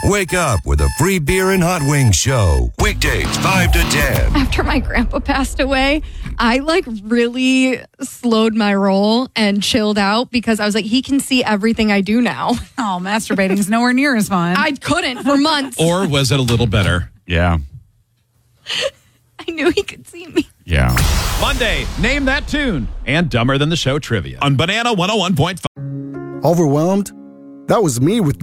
Wake up with a free beer and hot wings show. Weekdays 5 to 10. After my grandpa passed away, I really slowed my roll and chilled out because I was like, he can see everything I do now. Oh, masturbating's nowhere near as fun. I couldn't for months. Or was it a little better? Yeah. I knew he could see me. Yeah. Monday, name that tune. And Dumber Than the Show trivia on Banana 101.5. Overwhelmed? That was me with